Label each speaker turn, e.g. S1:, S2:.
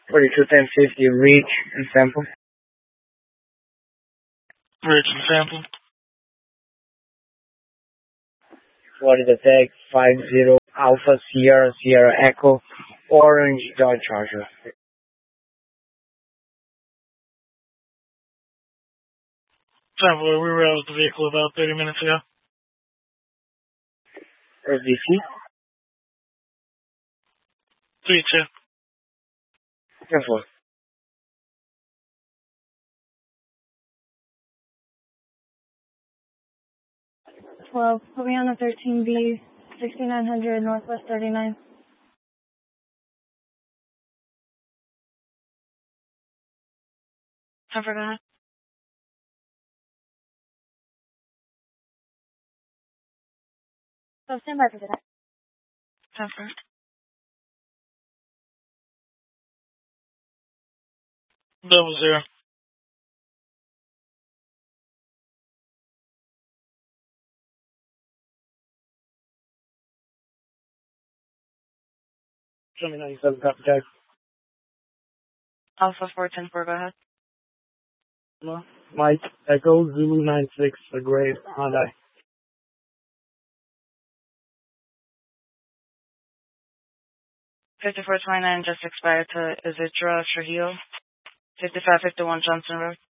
S1: 421050 reach and sample.
S2: Reach and sample.
S1: Florida tag 50 Alpha Sierra Sierra Echo Orange Dodge Charger.
S2: Sample, we were out of the vehicle about 30 minutes ago.
S1: SDC?
S2: 3-2.
S1: 10-4.
S3: Well, put me on the 13B, 6900 Northwest 39.
S4: I forgot.
S3: So stand by for that.
S4: Temper.
S2: Double 0.
S1: Show me 97 copy tag.
S4: Alpha 4104, go ahead.
S1: Mike Echo Zulu 96, a gray Hyundai.
S4: 5429 just expired to Isidro Trujillo. 5551 Johnson Road.